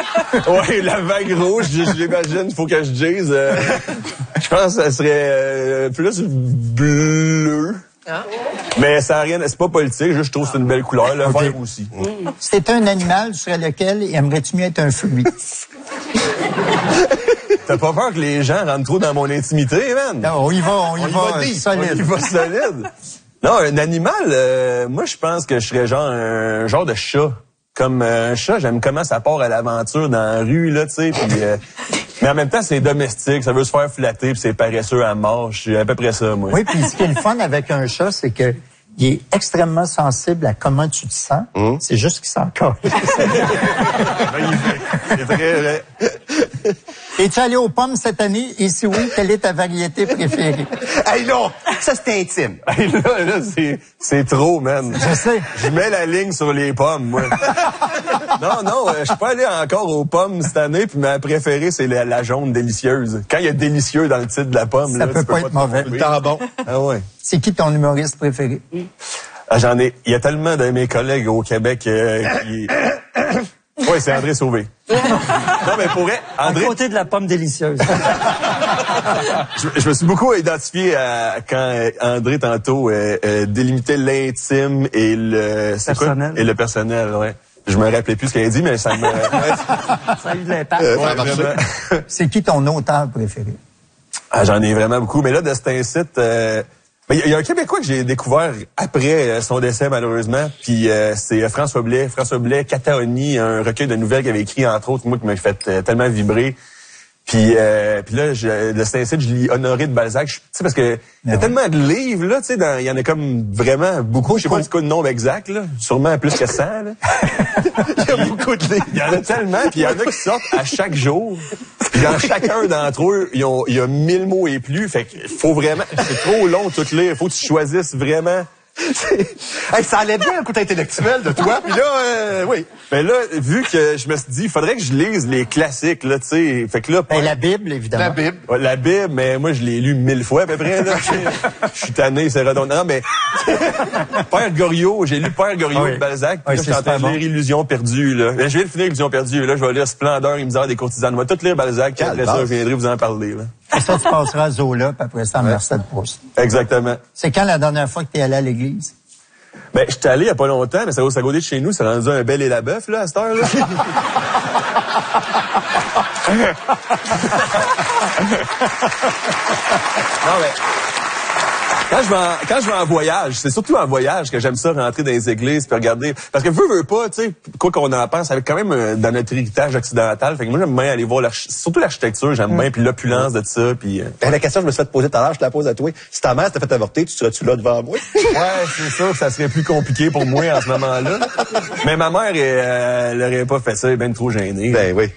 Ouais, la vague rouge, j'imagine, il faut que je dise. Je pense que ça serait plus bleu. Ah. Mais ça n'a rien, c'est pas politique, juste je trouve que c'est une belle couleur, le vert aussi. Si t'étais un animal, sur lequel aimerais-tu mieux être un fruit? T'as pas peur que les gens rentrent trop dans mon intimité, man? Non, on y va solide. On y va solide. Non, un animal, moi je pense que je serais un genre de chat. Comme un chat, j'aime comment ça part à l'aventure dans la rue, là, tu sais, puis... mais en même temps, c'est domestique, ça veut se faire flatter, puis c'est paresseux à mort. Je suis à peu près ça, moi. Oui, puis ce qui est le fun avec un chat, c'est que il est extrêmement sensible à comment tu te sens. C'est juste qu'il s'en colle. C'est très vrai. Es-tu allé aux pommes cette année? Et si oui, quelle est ta variété préférée? Hey non, ça c'est intime. Hey, là, c'est trop, man. Je sais. Je mets la ligne sur les pommes, moi. Non, je suis pas allé encore aux pommes cette année, puis ma préférée, c'est la jaune délicieuse. Quand il y a délicieux dans le titre de la pomme, ça là, peut pas être mauvais. Le temps bon. Ah ouais. C'est qui ton humoriste préféré? Ah, il y a tellement de mes collègues au Québec qui... Oui, c'est André Sauvé. Non, mais pour vrai, André... À côté de la pomme délicieuse. je me suis beaucoup identifié à quand André, tantôt, délimitait l'intime et le... personnel. Et le personnel, ouais. Je me rappelais plus ce qu'il a dit, mais ça me... Ça a eu de l'impact. C'est qui ton auteur préféré? Ah, j'en ai vraiment beaucoup. Mais là, de cet incite... Il y a un Québécois que j'ai découvert après son décès, malheureusement, puis c'est François Blais. François Blais, Cataoni, un recueil de nouvelles qu'il avait écrit, entre autres, moi, qui m'a fait tellement vibrer. Puis là, de Saint-Cyr, je lis Honoré de Balzac. Tu sais, parce que il y a tellement de livres, là, tu sais, il y en a comme vraiment beaucoup. Je sais pas du coup le nombre exact, là. Sûrement plus que 100, là. Il y a beaucoup de livres. Il y en a tellement, puis il y en a qui sortent à chaque jour. Puis dans chacun d'entre eux, il y a 1000 mots et plus. Fait qu'il faut vraiment... C'est trop long de tout lire. Faut que tu choisisses vraiment... Hey, ça allait bien un côté intellectuel de toi, puis là, oui. Mais là, vu que je me suis dit, il faudrait que je lise les classiques, là, tu sais. Fait que là... la Bible, évidemment. La Bible. Ouais, la Bible, mais moi, je l'ai lu 1000 fois à peu près, là. Je suis tanné, c'est redondant. Non, mais... Père Goriot, j'ai lu Père Goriot de Balzac, puis là, je suis en train de lire Illusion perdue, là. Mais je viens de finir Illusion perdue, là. Je vais lire Splendeur et misère des courtisanes. On va tout lire Balzac, puis après ça, je viendrai vous en parler, là. Et ça, tu passeras à Zola, puis après ça, à Marcel Proust. Exactement. C'est quand la dernière fois que tu es allé à l'église? Ben, j'étais allé il y a pas longtemps, mais ça va à côté de chez nous, c'est rendu un bel et la bœuf, là, à cette heure-là. Non, mais... Quand je vais en voyage, c'est surtout en voyage que j'aime ça, rentrer dans les églises puis regarder. Parce que veux pas, tu sais, quoi qu'on en pense, avec quand même dans notre héritage occidental. Fait que moi, j'aime bien aller voir surtout l'architecture, j'aime bien, puis l'opulence de ça, puis... La question que je me suis fait poser tout à l'heure, je te la pose à toi. Si ta mère s'était fait avorter, tu serais-tu là devant moi? Ouais, c'est sûr que ça serait plus compliqué pour moi en ce moment-là. Mais ma mère, elle aurait pas fait ça, elle est bien trop gênée. Ben oui.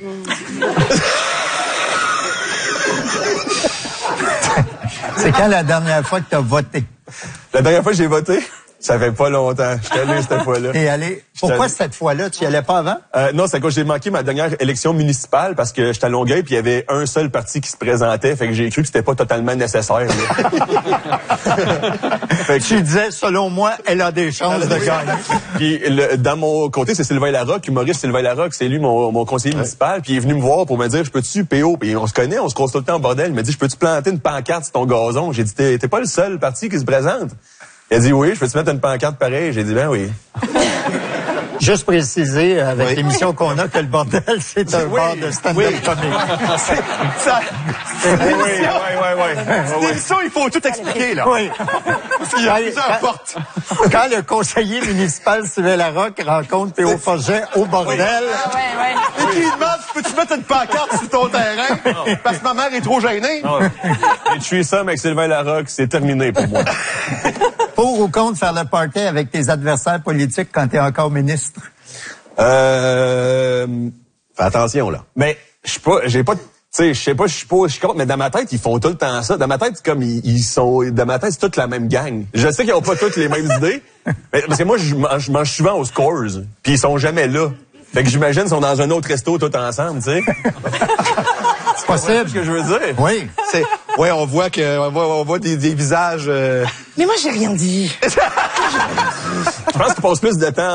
C'est quand la dernière fois que tu as voté? La dernière fois que j'ai voté? Ça fait pas longtemps. Je suis allé cette fois-là. T'es allé. Pourquoi cette fois-là? Tu y allais pas avant? Non, c'est quand j'ai manqué ma dernière élection municipale parce que j'étais à Longueuil puis il y avait un seul parti qui se présentait. Fait que j'ai cru que c'était pas totalement nécessaire. Fait que tu disais, selon moi, elle a des chances de gagner. Puis dans mon côté, c'est Sylvain Larocque, humoriste Sylvain Larocque. C'est lui mon conseiller municipal. Puis il est venu me voir pour me dire, je peux-tu PO? Puis on se connaît, on se croise tout le temps en bordel. Il m'a dit, je peux-tu planter une pancarte sur ton gazon? J'ai dit, t'es pas le seul parti qui se présente. Il a dit oui, je peux te mettre une pancarte pareille? J'ai dit ben oui. Juste préciser, avec l'émission qu'on a, que le bordel, c'est un bar de stand-up comique. Oui. Ça, il faut tout expliquer, là. Oui. Il y a plusieurs portes. Quand le conseiller municipal Sylvain Larocque rencontre P.O. Forget au bordel... Et qui lui demande, peux-tu mettre une pancarte sur ton terrain? Parce que ma mère est trop gênée. Et tu es ça avec Sylvain Larocque, c'est terminé pour moi. Pour ou contre faire le party avec tes adversaires politiques quand t'es encore ministre? Fais attention, là. Mais je sais pas, je suis contre, mais dans ma tête, ils font tout le temps ça. Dans ma tête, c'est comme, dans ma tête, c'est toute la même gang. Je sais qu'ils ont pas toutes les mêmes idées, mais, parce que moi, je mange souvent aux scores, puis ils sont jamais là. Fait que j'imagine qu'ils sont dans un autre resto tous ensemble, tu sais. C'est possible. C'est ce que je veux dire. Oui. Oui, on voit des visages... Mais moi, j'ai rien dit. Je pense qu'ils passent plus de temps